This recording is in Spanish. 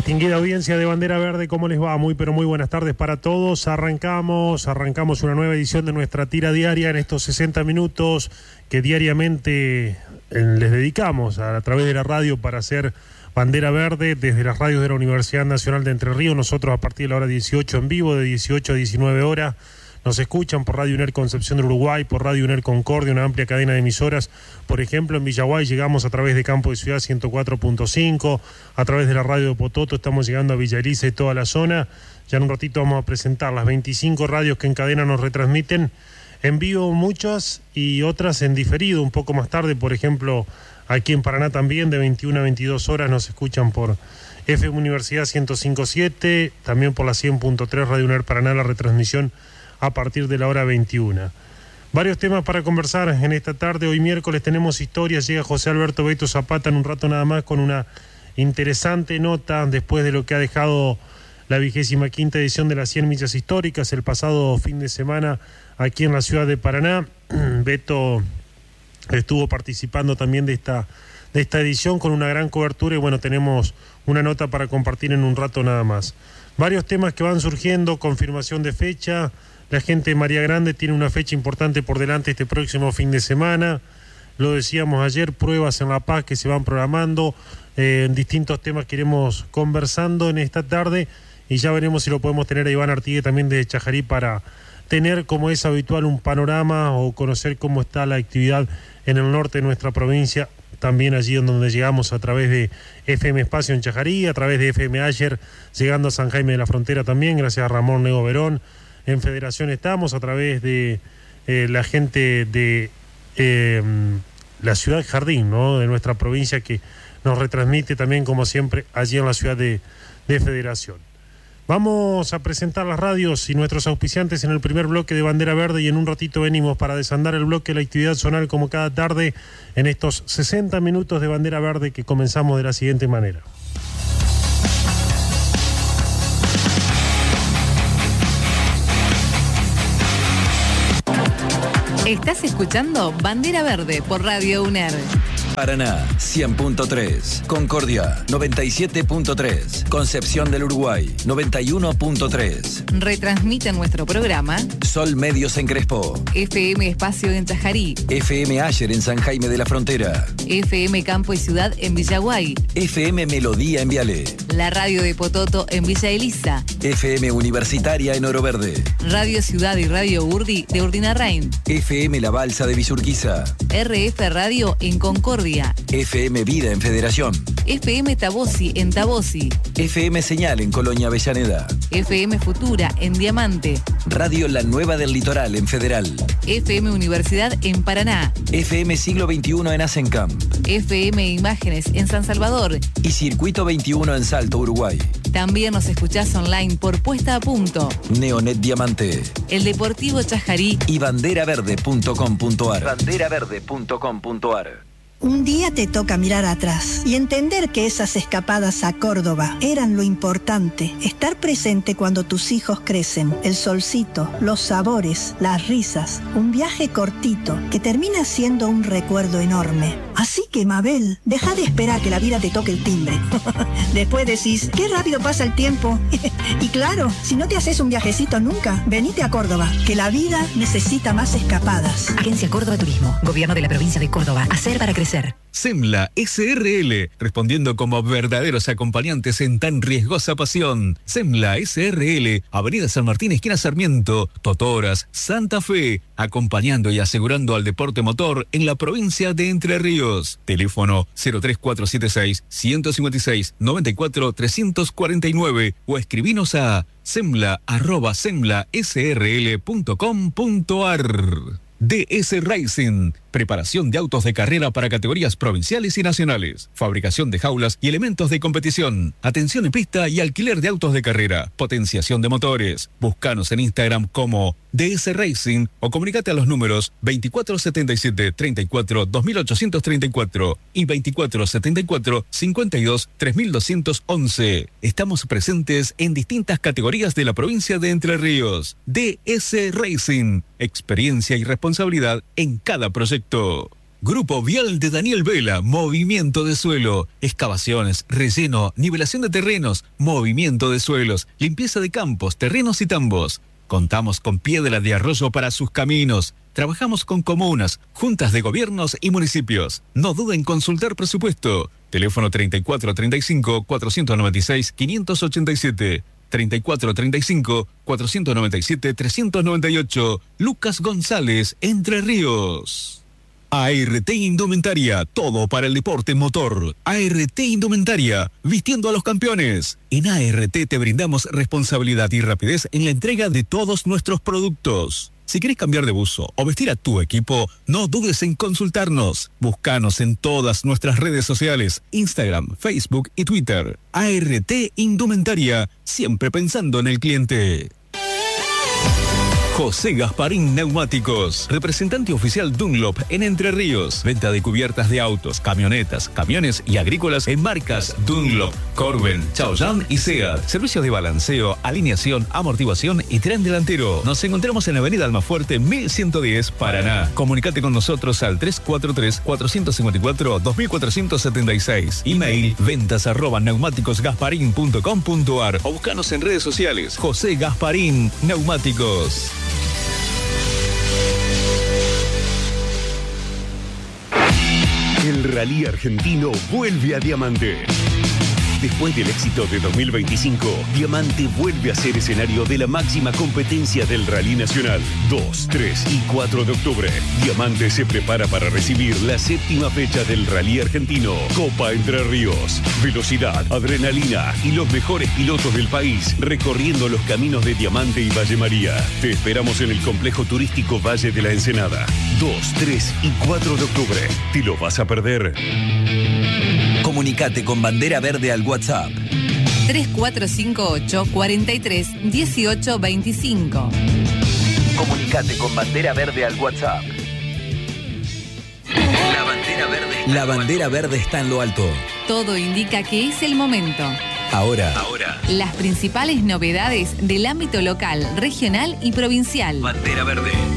Distinguida audiencia de Bandera Verde, ¿cómo les va? Muy pero muy buenas tardes para todos. Arrancamos una nueva edición de nuestra tira diaria en estos 60 minutos que diariamente les dedicamos a través de la radio para hacer Bandera Verde desde las radios de la Universidad Nacional de Entre Ríos. Nosotros a partir de la hora 18 en vivo, de 18 a 19 horas. Nos escuchan por Radio UNER Concepción del Uruguay, por Radio UNER Concordia, una amplia cadena de emisoras. Por ejemplo, en Villaguay llegamos a través de Campo de Ciudad 104.5, a través de la radio de Pototo estamos llegando a Villa Elisa y toda la zona. Ya en un ratito vamos a presentar las 25 radios que en cadena nos retransmiten en vivo, muchas y otras en diferido un poco más tarde. Por ejemplo, aquí en Paraná también de 21 a 22 horas nos escuchan por FM Universidad 105.7, también por la 100.3 Radio UNER Paraná, la retransmisión a partir de la hora 21. Varios temas para conversar en esta tarde. Hoy miércoles tenemos historias. Llega José Alberto Beto Zapata en un rato nada más con una interesante nota después de lo que ha dejado la 25ª edición de las 100 millas históricas el pasado fin de semana aquí en la ciudad de Paraná. Beto estuvo participando también de esta edición con una gran cobertura y bueno, tenemos una nota para compartir en un rato nada más. Varios temas que van surgiendo, confirmación de fecha. La gente de María Grande tiene una fecha importante por delante este próximo fin de semana. Lo decíamos ayer, pruebas en La Paz que se van programando. En distintos temas que iremos conversando en esta tarde. Y ya veremos si lo podemos tener a Iván Artigue también desde Chajarí para tener, como es habitual, un panorama o conocer cómo está la actividad en el norte de nuestra provincia. También allí donde llegamos a través de FM Espacio en Chajarí, a través de FM Ayer, llegando a San Jaime de la Frontera también, gracias a Ramón Nego Verón. En Federación estamos a través de la gente de la ciudad Jardín, ¿no?, de nuestra provincia, que nos retransmite también, como siempre, allí en la ciudad de Federación. Vamos a presentar las radios y nuestros auspiciantes en el primer bloque de Bandera Verde y en un ratito venimos para desandar el bloque de la actividad zonal como cada tarde en estos 60 minutos de Bandera Verde que comenzamos de la siguiente manera. Estás escuchando Bandera Verde por Radio UNER. Paraná 100.3, Concordia 97.3, Concepción del Uruguay 91.3. Retransmite nuestro programa Sol Medios en Crespo, FM Espacio en Chajarí, FM Ayer en San Jaime de la Frontera, FM Campo y Ciudad en Villaguay, FM Melodía en Viale, la radio de Pototo en Villa Elisa, FM Universitaria en Oro Verde, Radio Ciudad y Radio Urdi de Urdinarrain, FM La Balsa de Villurquiza, RF Radio en Concordia, FM Vida en Federación, FM Tabosi en Tabosi, FM Señal en Colonia Avellaneda, FM Futura en Diamante, Radio La Nueva del Litoral en Federal, FM Universidad en Paraná, FM Siglo XXI en Asencamp, FM Imágenes en San Salvador y Circuito 21 en Salto, Uruguay. También nos escuchás online por Puesta a Punto, Neonet Diamante, El Deportivo Chajarí y banderaverde.com.ar. Banderaverde.com.ar. Un día te toca mirar atrás y entender que esas escapadas a Córdoba eran lo importante. Estar presente cuando tus hijos crecen, el solcito, los sabores, las risas, un viaje cortito que termina siendo un recuerdo enorme. Así que, Mabel, deja de esperar que la vida te toque el timbre. Después decís, qué rápido pasa el tiempo. Y claro, si no te haces un viajecito nunca, venite a Córdoba, que la vida necesita más escapadas. Agencia Córdoba Turismo, Gobierno de la Provincia de Córdoba. Hacer para crecer. SEMLA SRL, respondiendo como verdaderos acompañantes en tan riesgosa pasión. SEMLA SRL, Avenida San Martín, esquina Sarmiento, Totoras, Santa Fe, acompañando y asegurando al deporte motor en la provincia de Entre Ríos. Teléfono 03476-156-94-349 o escribinos a semla@semlasrl.com.ar. DS Racing, preparación de autos de carrera para categorías provinciales y nacionales, fabricación de jaulas y elementos de competición, atención en pista y alquiler de autos de carrera, potenciación de motores. Búscanos en Instagram como DS Racing o comunicate a los números 2477-34-2834 y 2474-52-32-3211. Estamos presentes en distintas categorías de la provincia de Entre Ríos. DS Racing, experiencia y responsabilidad en cada proyecto. Grupo Vial de Daniel Vela, movimiento de suelo, excavaciones, relleno, nivelación de terrenos, movimiento de suelos, limpieza de campos, terrenos y tambos. Contamos con piedra de arroyo para sus caminos. Trabajamos con comunas, juntas de gobiernos y municipios. No duden en consultar presupuesto. Teléfono 3435-496-587. 3435-497-398. Lucas González, Entre Ríos. ART Indumentaria, todo para el deporte motor. ART Indumentaria, vistiendo a los campeones. En ART te brindamos responsabilidad y rapidez en la entrega de todos nuestros productos. Si querés cambiar de buzo o vestir a tu equipo, no dudes en consultarnos. Búscanos en todas nuestras redes sociales, Instagram, Facebook y Twitter. ART Indumentaria, siempre pensando en el cliente. José Gasparín Neumáticos, representante oficial Dunlop en Entre Ríos. Venta de cubiertas de autos, camionetas, camiones y agrícolas en marcas Dunlop, Corben, Chaoyang y Seat. Servicios de balanceo, alineación, amortiguación y tren delantero. Nos encontramos en la avenida Almafuerte 1110, Paraná. Comunicate con nosotros al 343-454-2476. Email ventas@neumáticosgasparin.com.ar o buscanos en redes sociales. José Gasparín Neumáticos. El rally argentino vuelve a Diamante. Después del éxito de 2025, Diamante vuelve a ser escenario de la máxima competencia del Rally Nacional. 2, 3 y 4 de octubre. Diamante se prepara para recibir la 7ª fecha del Rally Argentino. Copa Entre Ríos. Velocidad, adrenalina y los mejores pilotos del país recorriendo los caminos de Diamante y Valle María. Te esperamos en el complejo turístico Valle de la Ensenada. 2, 3 y 4 de octubre. ¿Te lo vas a perder? Comunicate con Bandera Verde al WhatsApp 3458 43 18 25. Comunicate con Bandera Verde al WhatsApp. La bandera verde está en lo alto. Todo indica que es el momento. Ahora. Las principales novedades del ámbito local, regional y provincial. Bandera Verde.